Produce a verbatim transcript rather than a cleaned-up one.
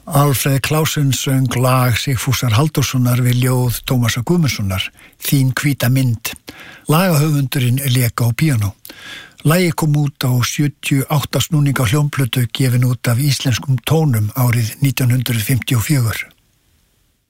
Alfreð Klausen söng lag Sigfúsar Halldórssonar við ljóð Tómasar Guðmundssonar, Þín hvíta mynd. Lagahöfundurinn lék á píanó. Lagið kom út á sjötíu og átta snúninga hljómplötu gefin út af íslenskum tónum árið nítján hundruð fimmtíu og fjögur.